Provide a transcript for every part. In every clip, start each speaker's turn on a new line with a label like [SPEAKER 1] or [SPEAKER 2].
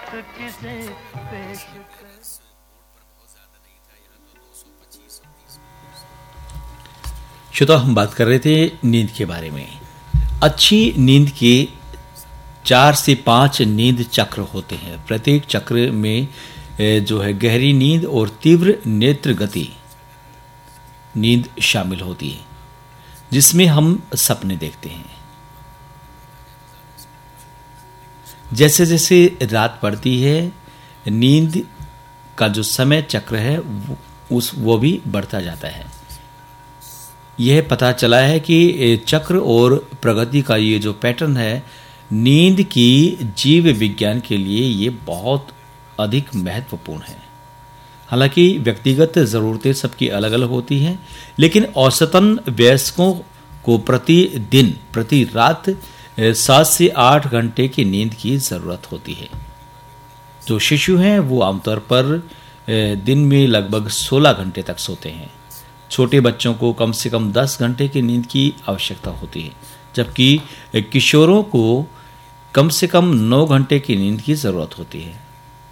[SPEAKER 1] किसे पेश
[SPEAKER 2] श्रोता, हम बात कर रहे थे नींद के बारे में। अच्छी नींद के 4 से 5 नींद चक्र होते हैं। प्रत्येक चक्र में जो है गहरी नींद और तीव्र नेत्र गति नींद शामिल होती है, जिसमें हम सपने देखते हैं। जैसे जैसे रात बढ़ती है, नींद का जो समय चक्र है वो भी बढ़ता जाता है। यह पता चला है कि चक्र और प्रगति का ये जो पैटर्न है, नींद की जीव विज्ञान के लिए ये बहुत अधिक महत्वपूर्ण है। हालांकि व्यक्तिगत ज़रूरतें सबकी अलग अलग होती हैं, लेकिन औसतन वयस्कों को प्रतिदिन प्रति रात 7 से 8 घंटे की नींद की ज़रूरत होती है। जो शिशु हैं वो आमतौर पर दिन में लगभग 16 घंटे तक सोते हैं। छोटे बच्चों को कम से कम 10 घंटे की नींद की आवश्यकता होती है, जबकि किशोरों को कम से कम 9 घंटे की नींद की ज़रूरत होती है।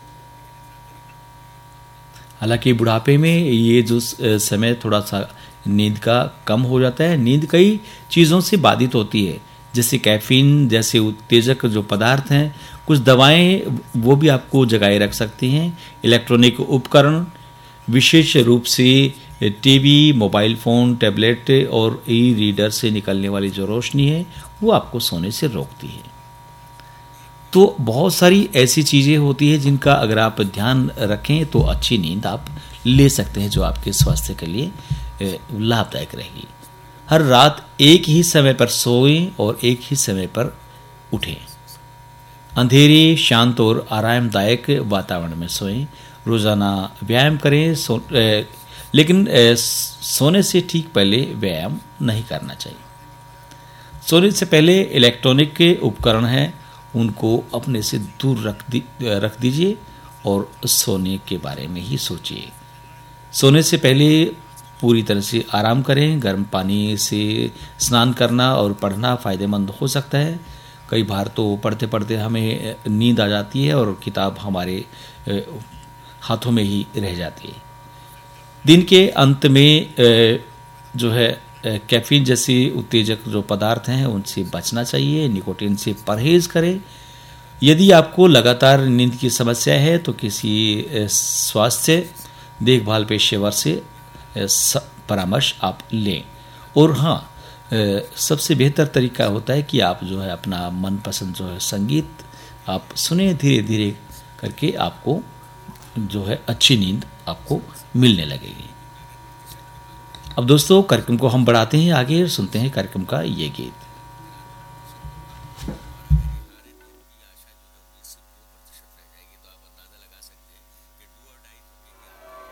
[SPEAKER 2] हालांकि बुढ़ापे में ये जो समय थोड़ा सा नींद का कम हो जाता है। नींद कई चीज़ों से बाधित होती है, जैसे कैफीन जैसे उत्तेजक जो पदार्थ हैं, कुछ दवाएं वो भी आपको जगाए रख सकती हैं। इलेक्ट्रॉनिक उपकरण, विशेष रूप से टीवी, मोबाइल फ़ोन, टैबलेट और ई रीडर से निकलने वाली जो रोशनी है वो आपको सोने से रोकती है। तो बहुत सारी ऐसी चीज़ें होती हैं जिनका अगर आप ध्यान रखें तो अच्छी नींद आप ले सकते हैं, जो आपके स्वास्थ्य के लिए लाभदायक रहेगी। हर रात एक ही समय पर सोएं और एक ही समय पर उठें। अंधेरे, शांत और आरामदायक वातावरण में सोएं। रोज़ाना व्यायाम करें, लेकिन सोने से ठीक पहले व्यायाम नहीं करना चाहिए। सोने से पहले इलेक्ट्रॉनिक के उपकरण हैं, उनको अपने से दूर रख दीजिए और सोने के बारे में ही सोचिए। सोने से पहले पूरी तरह से आराम करें। गर्म पानी से स्नान करना और पढ़ना फ़ायदेमंद हो सकता है। कई बार तो पढ़ते पढ़ते हमें नींद आ जाती है और किताब हमारे हाथों में ही रह जाती है। दिन के अंत में जो है कैफीन जैसी उत्तेजक जो पदार्थ हैं उनसे बचना चाहिए। निकोटीन से परहेज करें। यदि आपको लगातार नींद की समस्या है तो किसी स्वास्थ्य देखभाल पेशेवर से परामर्श आप लें। और हाँ, सबसे बेहतर तरीका होता है कि आप जो है अपना मनपसंद जो है संगीत आप सुने, धीरे धीरे करके आपको जो है अच्छी नींद आपको मिलने लगेगी। अब दोस्तों, कार्यक्रम को हम बढ़ाते हैं आगे, सुनते हैं कार्यक्रम का ये गीत।